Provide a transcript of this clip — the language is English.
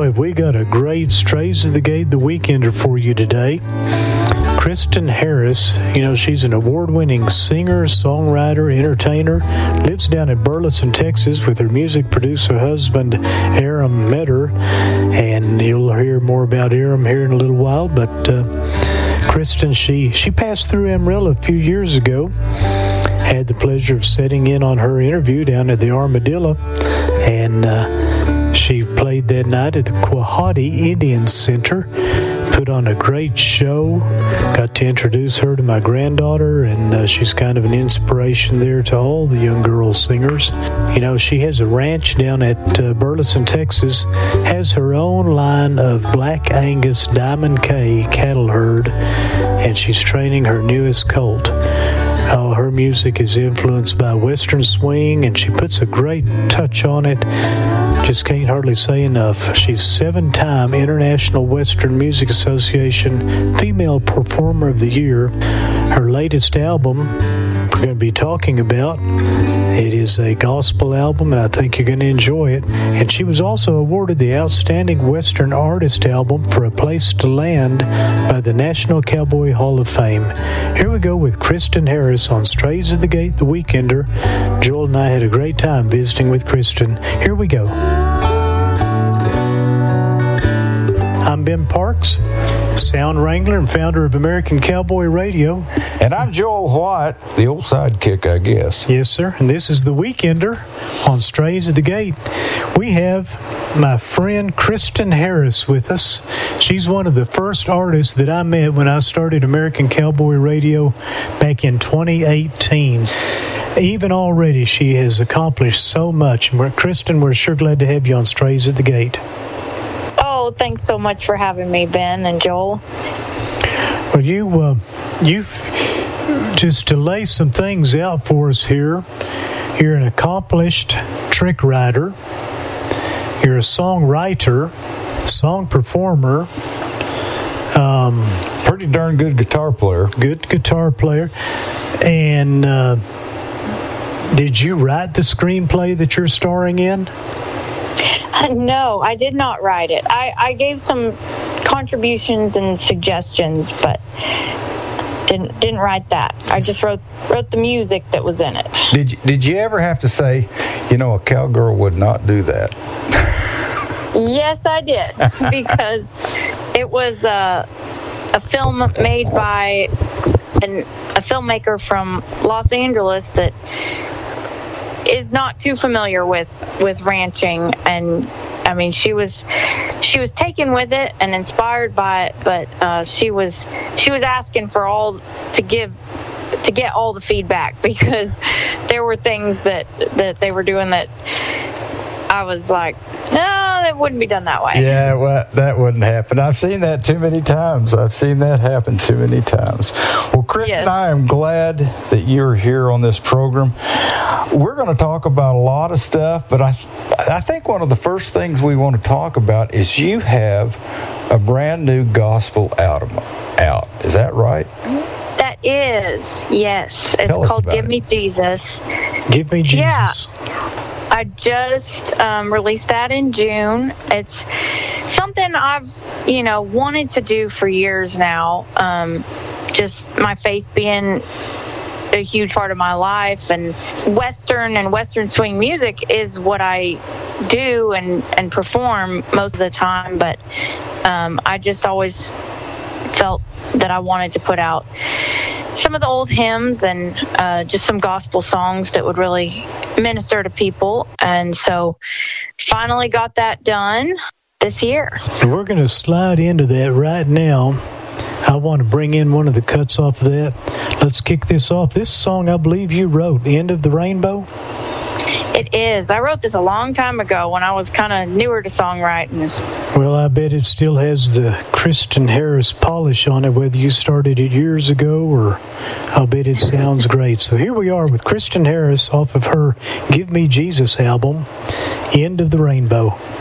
have we got a great Strays of the Gate, the Weekender for you today. Kristen Harris, she's an award-winning singer, songwriter, entertainer, lives down in Burleson, Texas with her music producer husband, Aram Metter, and you'll hear more about Aram here in a little while, but Kristen, she passed through Amarillo a few years ago. Had the pleasure of sitting in on her interview down at the Armadillo, and she played that night at the Quahati Indian Center. Put on a great show. Got to introduce her to my granddaughter, and she's kind of an inspiration there to all the young girl singers. She has a ranch down at Burleson, Texas, has her own line of Black Angus Diamond K cattle herd, and she's training her newest colt. Her music is influenced by Western swing, and she puts a great touch on it. Just can't hardly say enough. She's 7-time International Western Music Association Female Performer of the Year. Her latest album we're going to be talking about, it is a gospel album, and I think you're going to enjoy it. And she was also awarded the Outstanding Western Artist Album for A Place to Land by the National Cowboy Hall of Fame. Here we go with Kristen Harris on Strays of the Gate, the Weekender. Joel and I had a great time visiting with Kristen. Here we go. I'm Ben Parks, sound wrangler and founder of American Cowboy Radio. And I'm Joel White, the old sidekick, I guess. Yes, sir. And this is The Weekender on Strays of the Gate. We have my friend Kristen Harris with us. She's one of the first artists that I met when I started American Cowboy Radio back in 2018. Even already, she has accomplished so much. Kristen, we're sure glad to have you on Strays of the Gate. Oh, thanks so much for having me, Ben and Joel. Well, you've just to lay some things out for us here. You're an accomplished trick rider. You're a songwriter, song performer. Pretty darn good guitar player. Good guitar player. And did you write the screenplay that you're starring in? No, I did not write it. I gave some contributions and suggestions, but didn't write that. I just wrote the music that was in it. Did you ever have to say, a cowgirl would not do that? Yes, I did, because it was a film made by a filmmaker from Los Angeles that is not too familiar with ranching, and I mean she was taken with it and inspired by it, but she was asking for to get all the feedback, because there were things that they were doing that I was like, no, it wouldn't be done that way. Yeah, well, that wouldn't happen. I've seen that too many times. I've seen that happen too many times. Well, Kristen, yes. I am glad that you're here on this program. We're going to talk about a lot of stuff, but I think one of the first things we want to talk about is you have a brand new gospel album out. Is that right? That is, yes. It's called Give Me Jesus. Give Me Jesus. Yeah. I just released that in June. It's something I've, wanted to do for years now. Just my faith being a huge part of my life, and Western swing music is what I do and perform most of the time. But I just always felt that I wanted to put out some of the old hymns and just some gospel songs that would really minister to people. And so finally got that done this year. We're going to slide into that right now. I want to bring in one of the cuts off of that. Let's kick this off. This song I believe you wrote, End of the Rainbow? It is. I wrote this a long time ago when I was kind of newer to songwriting. Well, I bet it still has the Kristen Harris polish on it, whether you started it years ago, or I'll bet it sounds great. So here we are with Kristen Harris off of her Give Me Jesus album, End of the Rainbow.